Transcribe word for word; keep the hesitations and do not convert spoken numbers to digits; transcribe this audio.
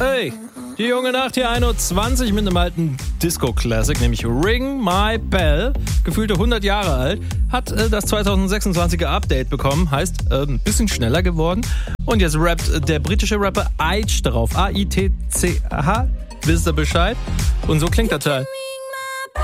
Hey, die junge Nacht hier ein Uhr zwanzig mit einem alten Disco-Classic, nämlich Ring My Bell, gefühlte hundert Jahre alt, hat äh, das zwanzig sechsundzwanziger Update bekommen, heißt äh, ein bisschen schneller geworden. Und jetzt rappt der britische Rapper Aitch darauf, A I T C H, wisst ihr Bescheid? Und so klingt der Teil.